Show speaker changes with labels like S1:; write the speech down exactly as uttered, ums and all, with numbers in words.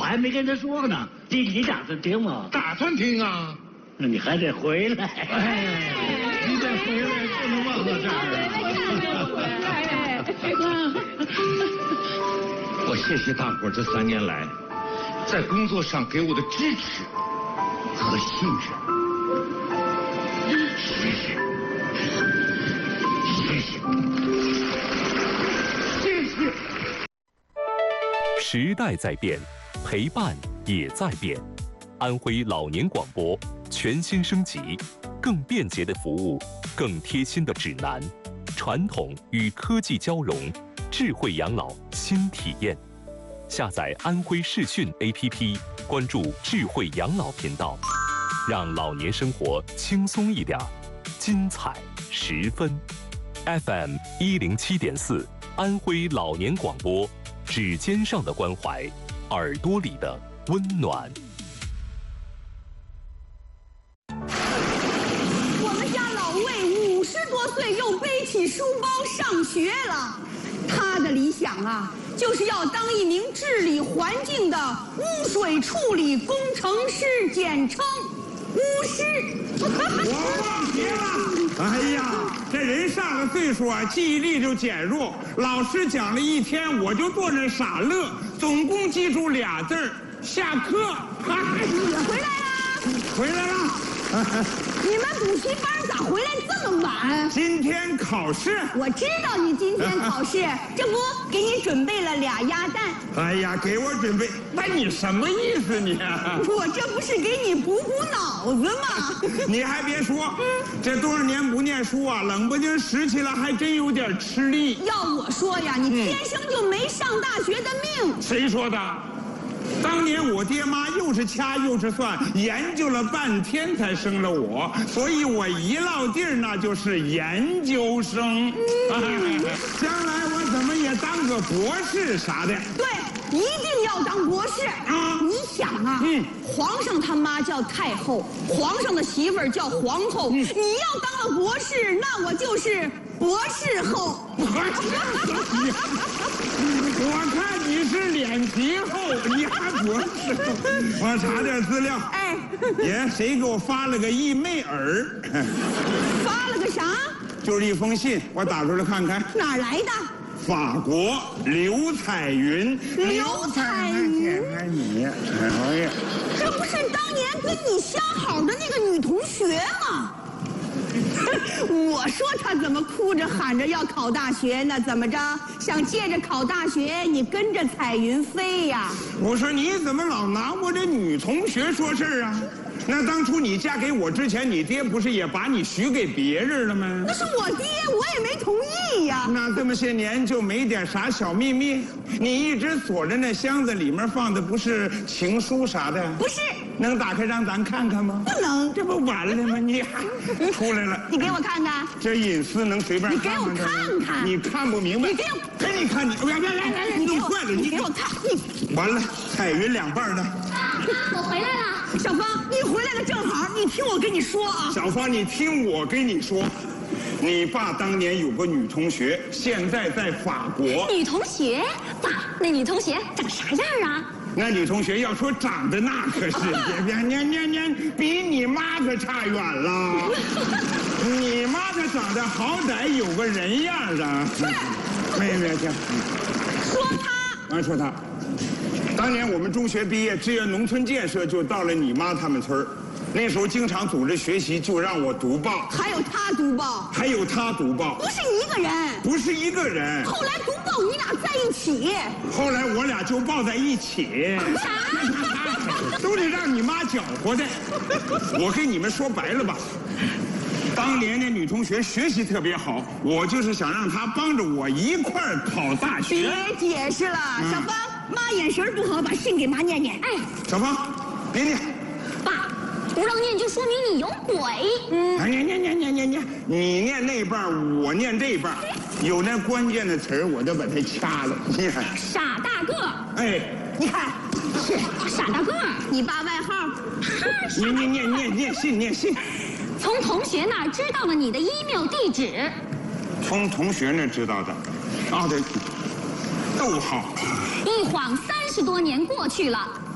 S1: 还没跟他说呢。你你打算听吗？
S2: 打算听啊。
S1: 那你还得回来。
S2: 哎，你得回来，不能忘了这儿。我谢谢大伙这三年来在工作上给我的支持和信任。谢谢，谢谢，谢谢。
S3: 时代在变，陪伴也在变。安徽老年广播全新升级，更便捷的服务，更贴心的指南，传统与科技交融，智慧养老新体验。下载安徽视讯 A P P， 关注智慧养老频道，让老年生活轻松一点，精彩十分。F M 一零七点四，安徽老年广播，指尖上的关怀，耳朵里的温暖。
S4: 我们家老魏五十多岁又背起书包上学了，他的理想啊，就是要当一名治理环境的污水处理工程师，简称巫师。
S5: 我忘记了。哎呀，这人上了岁数啊，记忆力就减弱。老师讲了一天，我就坐那傻乐，总共记住俩字儿：下课。
S4: 你回来啦！
S5: 回来了。
S4: 你们补习班咋回来这么晚？
S5: 今天考试。
S4: 我知道你今天考试，这不给你准备了俩鸭蛋。
S5: 哎呀，给我准备，那你什么意思你、啊？
S4: 我这不是给你补补脑子吗？
S5: 你还别说，这多少年不念书啊，冷不丁拾起来还真有点吃力。
S4: 要我说呀，你天生就没上大学的命。
S5: 嗯、谁说的？当年我爹妈又是掐又是算，研究了半天才生了我，所以我一落地儿那就是研究生。嗯、将来我怎么也当个博士啥的。
S4: 对，一定要当博士啊！你想啊，嗯，皇上他妈叫太后，皇上的媳妇儿叫皇后，嗯、你要当了博士，那我就是博士后。
S5: 我看你是脸皮厚，你还博士？我查点资料。哎，爷，谁给我发了个义妹儿？
S4: 发了个啥？
S5: 就是一封信，我打出来看看。
S4: 哪儿来的？
S5: 法国刘彩云。
S4: 刘彩云，
S5: 你，哎呀，
S4: 这不是当年跟你相好的那个女同学吗？我说他怎么哭着喊着要考大学呢？怎么着，想借着考大学你跟着彩云飞呀？
S5: 我说你怎么老拿我这女同学说事儿啊？那当初你嫁给我之前，你爹不是也把你许给别人了吗？
S4: 那是我爹，我也没同意呀。
S5: 那这么些年就没点啥小秘密？你一直锁着那箱子，里面放的不是情书啥的？
S4: 不是。
S5: 能打开让咱看看吗？
S4: 不能。
S5: 这不完了吗？你出来了。
S4: 你给我看看。
S5: 这隐私能随便
S4: 看吗？你给我看看。
S5: 你看不明白。
S4: 你给我。
S5: 给你看你。来来来来，
S4: 你
S5: 弄坏了。
S4: 你给我看。
S5: 你完了，彩云两半的。
S4: 我回来了。小芳，你回来了正好。你听我跟你说啊。
S5: 小芳，你听我跟你说。你爸当年有个女同学，现在在法国。
S6: 女同学？爸，那女同学长啥样啊？
S5: 那女同学要说长得那可是，别别别别别，比你妈可差远了。你妈可长得好歹有个人样的。
S4: 是。
S5: 没没听。
S4: 说她。
S5: 啊，说她。当年我们中学毕业，志愿农村建设就到了你妈他们村儿。那时候经常组织学习，就让我读报。
S4: 还有他读报。
S5: 还有他读报。
S4: 不是一个人。
S5: 不是一个人。
S4: 后来读报你俩在一起。
S5: 后来我俩就抱在一起。
S4: 啥？
S5: 都得让你妈搅和的。我跟你们说白了吧，当年那女同学学习特别好，我就是想让她帮着我一块儿考大学。
S4: 别解释了，嗯、小芳，妈眼神不好，把信给妈念念。哎，
S5: 小芳，别念。
S6: 爸。不让念就说明你有鬼。
S5: 嗯，念念念念念念，你念那半，我念这半，有那关键的词儿，我都把它掐了。你看，
S6: 傻大个。
S5: 哎，
S4: 你看，
S6: 是傻大个。
S4: 你爸外号？
S5: 念念念念念信念信。
S6: 从同学那儿知道了你的 email 地址。
S5: 从同学那儿知道的。啊，对。逗号。
S6: 一晃三十多年过去了。